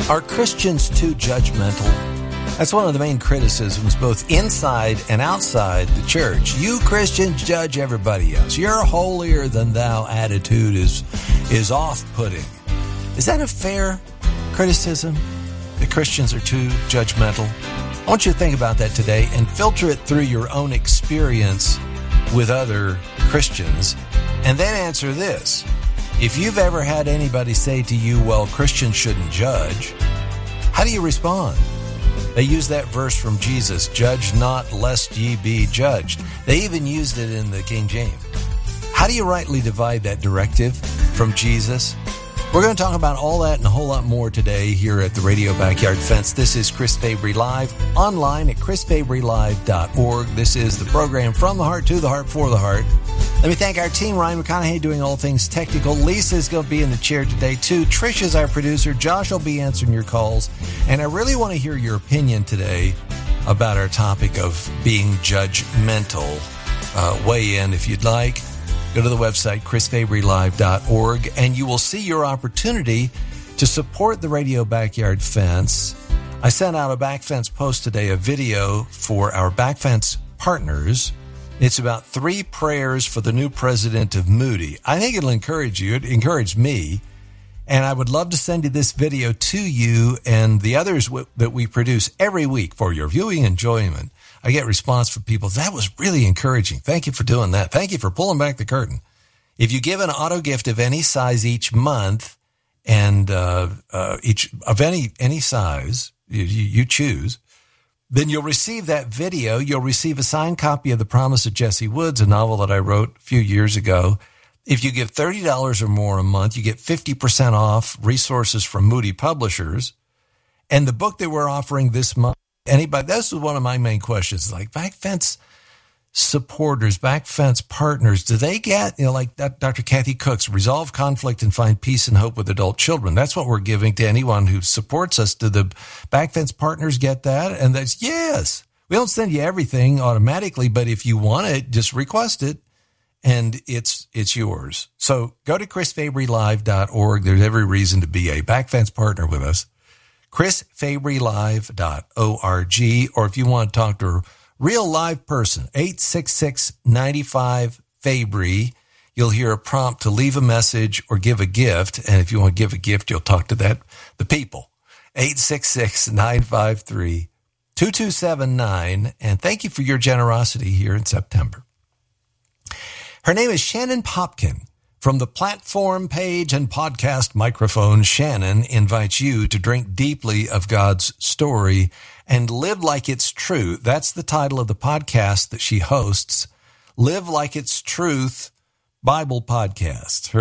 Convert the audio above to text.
Are Christians too judgmental? That's one of the main criticisms, both inside and outside the church. You Christians judge everybody else. Your holier than thou attitude is off-putting. Is that a fair criticism? The Christians are too judgmental? I want you to think about that today and filter it through your own experience with other Christians, and then answer this. If you've ever had anybody say to you, well, Christians shouldn't judge, how do you respond? They use that verse from Jesus, judge not lest ye be judged. They even used it in the King James. How do you rightly divide that directive from Jesus? We're going to talk about all that and a whole lot more today here at the Radio Backyard Fence. This is Chris Fabry Live, online at chrisfabrylive.org. This is the program From the Heart to the Heart for the Heart. Let me thank our team, Ryan McConaughey doing all things technical. Lisa's going to be in the chair today, too. Trisha's our producer. Josh will be answering your calls. And I really want to hear your opinion today about our topic of being judgmental. Weigh in if you'd like. Go to the website, chrisfabrylive.org, and you will see your opportunity to support the Radio Backyard Fence. I sent out a Back Fence post today, a video for our Back Fence partners. It's about 3 prayers for the new president of Moody. I think it'll encourage you. It encouraged me. And I would love to send you this video to you and the others that we produce every week for your viewing enjoyment. I get response from people. That was really encouraging. Thank you for doing that. Thank you for pulling back the curtain. If you give an auto gift of any size each month, and each of any size you choose, then you'll receive that video. You'll receive a signed copy of The Promise of Jesse Woods, a novel that I wrote a few years ago. If you give $30 or more a month, you get 50% off resources from Moody Publishers. And the book that we're offering this month, anybody, this is one of my main questions, like Back Fence supporters, Back Fence partners, do they get, like Dr. Kathy Cook's Resolve Conflict and Find Peace and Hope with Adult Children? That's what we're giving to anyone who supports us. Do the Back Fence partners get that? And that's yes. We don't send you everything automatically, but if you want it, just request it. And it's yours. So go to chrisfabrylive.org. There's every reason to be a Back Fence partner with us. chrisfabrylive.org. Or if you want to talk to a real live person, 866-95-FABRY. You'll hear a prompt to leave a message or give a gift. And if you want to give a gift, you'll talk to the people. 866-953-2279. And thank you for your generosity here in September. Her name is Shannon Popkin. From the platform page and podcast microphone, Shannon invites you to drink deeply of God's story and live like it's true. That's the title of the podcast that she hosts, Live Like It's Truth Bible Podcast.